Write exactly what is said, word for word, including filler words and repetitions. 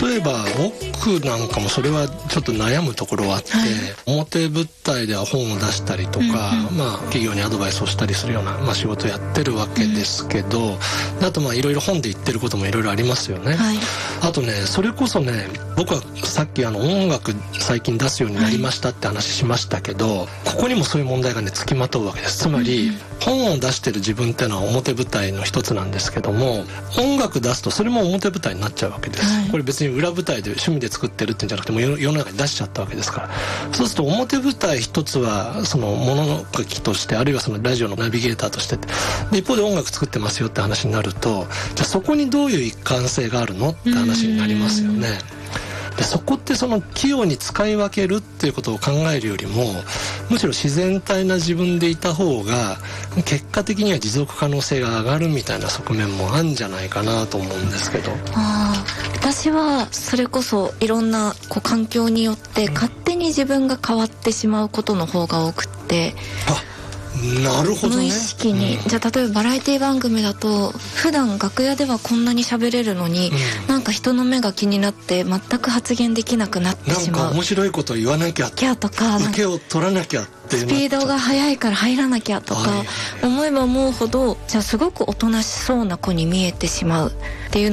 例えば僕なんかもそれはちょっと悩むところはあって、はい、表舞台では本を出したりとか、うんうん、まあ、企業にアドバイスをしたりするような、まあ、仕事をやってるわけですけど、うん、あとまあいろいろ本で言ってることもいろいろありますよね、はい、あとねそれこそね僕はさっきあの音楽最近出すようになりましたって話しましたけど、はい、ここにもそういう問題がねつきまとうわけです。つまり、うんうん、本を出してる自分っていうのは表舞台の一つなんですけども、音楽出すとそれも表舞台になっちゃうわけです、はい、これ別に裏舞台で趣味で作ってるってんじゃなくてもう世の中に出しちゃったわけですから、そうすると表舞台一つはその物書きとして、あるいはそのラジオのナビゲーターとしてで、一方で音楽作ってますよって話になると、じゃあそこにどういう一貫性があるのって話になりますよね。でそこってその器用に使い分けるっていうことを考えるよりも、むしろ自然体な自分でいた方が結果的には持続可能性が上がるみたいな側面もあるんじゃないかなと思うんですけど。 あ、私はそれこそいろんなこう環境によって勝手に自分が変わってしまうことの方が多くって、 あ、なるほどね、 無意識に、うん、じゃあ例えばバラエティ番組だと普段楽屋ではこんなに喋れるのに、うん、なんか人の目が気になって全く発言できなくなってしまう。 なんか面白いこと言わなきゃキャとか受けを取らなきゃってスピードが速いから入らなきゃとか、はい、思えば思うほどじゃあすごくおとなしそうな子に見えてしまうっていう